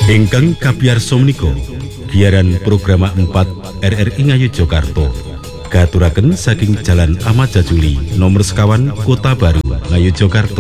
Ingkang kabiyarsa menika giaran program 4 RRI Ngayogyakarta katuraken saking Jalan Ahmad Jajuli nomor 51 Kota Baru Ngayogyakarta.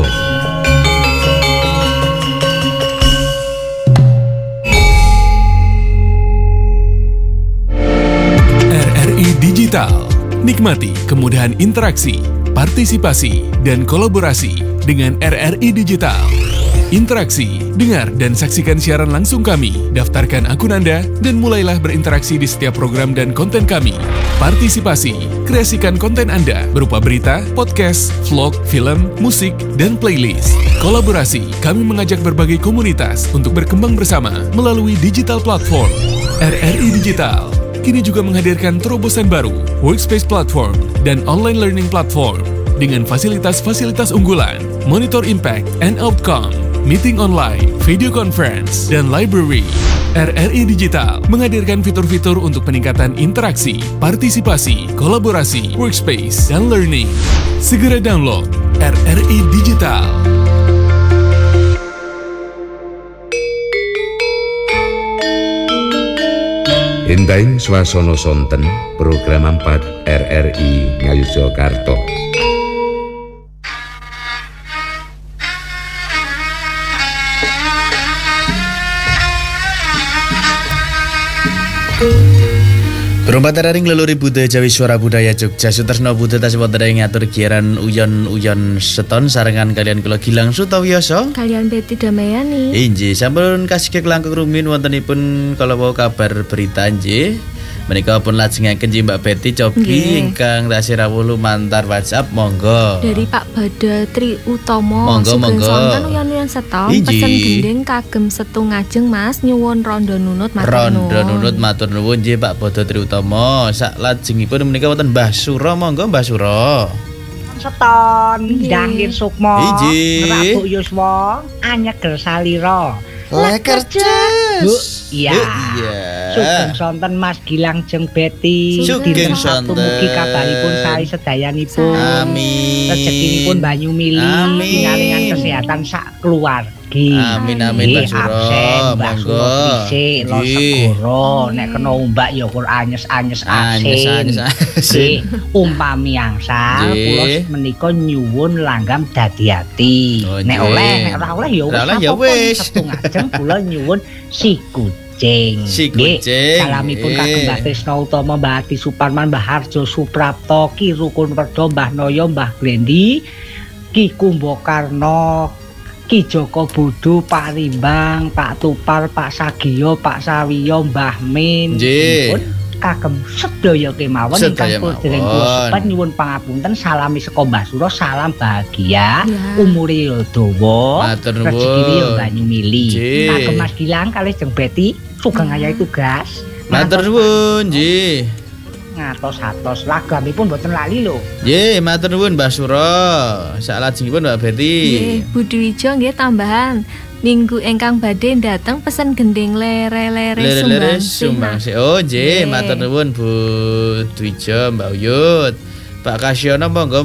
RRI Digital. Nikmati kemudahan interaksi, partisipasi, dan kolaborasi dengan RRI Digital. Interaksi, dengar dan saksikan siaran langsung kami, daftarkan akun Anda, dan mulailah berinteraksi di setiap program dan konten kami. Partisipasi, kreasikan konten Anda berupa berita, podcast, vlog, film, musik, dan playlist. Kolaborasi, kami mengajak berbagai komunitas untuk berkembang bersama melalui digital platform. RRI Digital kini juga menghadirkan terobosan baru, workspace platform, dan online learning platform dengan fasilitas-fasilitas unggulan, monitor impact and outcome, meeting online, video conference, dan library. RRI Digital menghadirkan fitur-fitur untuk peningkatan interaksi, partisipasi, kolaborasi, workspace, dan learning. Segera download RRI Digital. Indahing swasana sonten program 4 RRI Ngayogyakarta. Berumpat raring leluhur Buddha Jawi Suara Budaya Jogja Sutresna Buddha tasih wonten ing ngatur giaran uyon seton sarengan kalian kula Gilang Sutawiyoso kalian Betty Damayani. Inggih sampun kasih langkung rumiyin wontenipun kala wau kabar berita nggih. Menika pun lajengaken Mbak Betty Cobi ingkang tasih rawuh lumantar WhatsApp monggo. Dari Pak Bada Tri Utomo. Monggo. Sonten uyon seton pesen gending kagem setu ngajeng Mas nyuwun rondo nunut matur nuwun. Rondo nunut matur nuwun nggih Pak Bada Tri Utomo. Sak lajengipun menika wonten Mbah Sura monggo Mbah Sura. Seton Dangir Sukmo Rabu Yuswa anyegel salira Leker Cus. Iya. Sugeng sonten Mas Gilang jeung Betty. Sugeng sonten. Mugi kabaripun sae sedayanipun. Amin. Rezekinipun banyu mili. Pinaringan kesehatan sak keluarga. Amin Mbak Sura. Monggo. Dhisik lo segoro nek kena umbak ya kur anyes-anyes asin. Umpami angsal kula menika nyuwun langgam dadi ati. Nek oleh nek ora oleh ya wis. Setu ngajeng kula nyuwun si kucing. Salamipun kagem Mbah Trisna Utama, Mbah Ati Suparman, Mbah Harjo Suprapto, Ki Rukun Werda, Mbah Noyo, Mbah Glendi, Ki Kumbakarna, Ki Joko Budu, Pak Rimbang, Pak Tupar, Pak Sagiyo, Pak Sawiyo, Mbah Min. Kagem sedaya kemawon ingkang dereng kula sepat nyuwun pangapunten. Salami saka Mbah Sura, salam bahagia, umure ya dawa, rezekine ya banyu mili. Kagem Mas Gilang kalih jeung Betty sugeng ayahi tugas. Matur nuwun nggih. Ngatos-atos lagamipun boten lali lho. Nggih, matur nuwun Mbah Sura. Sak lajengipun Mbak Betty. Nggih, Budi Wijo nggih tambahan. Minggu engkang badhe dateng pesen gending lere-lere sumbangsi. Oh nggih, matur nuwun Bu Dwija, Mbak Uyut. Pak Kasyono monggo.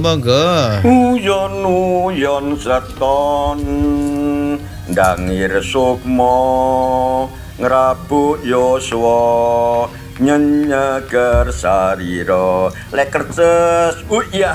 Uyon seton Dangir Sukmo ngrabuk Yoswa nyenyeger sarira lekerces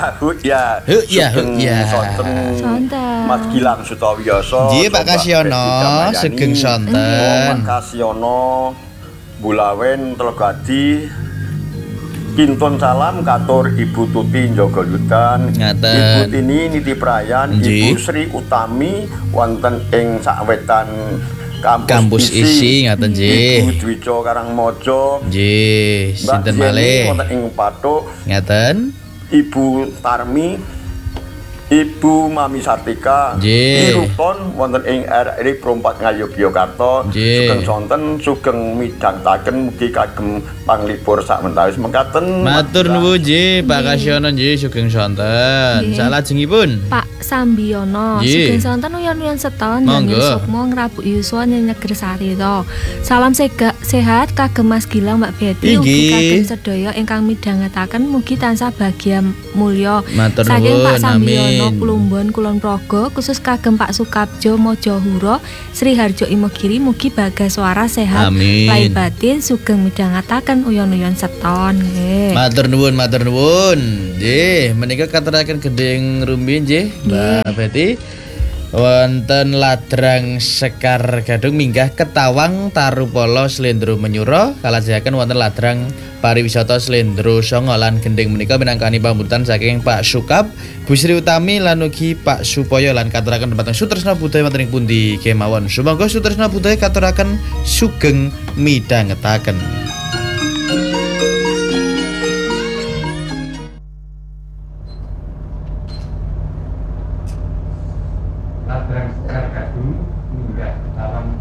sonten Mas Gilang Sutawiyoso nggih Pak Kasyono sugeng sonten Pak Kasyono Bulawen Telegadi Kintun salam katur Ibu Tuti Njogoludan, Ibu Tini Nitiprayan, Ibu Sri Utami wonten ing sawetan kampus isi ngaten nggih. Ibu Dwijo Karangmojo nggih. Sinten malih wonten ing Pathuk ngaten. Ibu Tarmi, Ibu Mami Sartika Irupon wonten ing RRI Prompat Ngayogyakarta. Sugeng sonten sugeng midhangetaken mugi kagem panglipur sak mentawis mekaten. Matur nuwun nggih Pak Kasyono nggih sugeng sonten. Salajengipun Pak Sambiono, sugeng sonten uyon-uyon seton Daniel Sukmo ngrabuk yuswa nyeger sarira. Salam sehat kagem Mas Gilang Mbak Betty ugi kagem sedaya ingkang midhangetaken mugi tansah bahagia mulya. Saking Pak Sambiono Plumbon Kulon Progo khusus kagem Pak Sukabjo Mojahuro Sri Harjo Imogiri mugi bagaswara sehat lahir batin sugeng midhangetaken uyon-uyon seton nggih. Matur nuwun. Nggih, menika katuraken gending rumbi nggih. Mbak Betty wonten Ladrang Sekar Gadung minggah Ketawang Tarupala Slendro Menyura kalajengaken wonten Ladrang Pariwisata Slendro Songo lan gending menika minangkani pambutan saking Pak Sukab Bu Sri Utami lan ugi Pak Supoyo lan katuraken dumateng Sutresna Budaya wonten ing pundi kemawon. Sumangga Sutresna Budaya katuraken sugeng midhangetaken.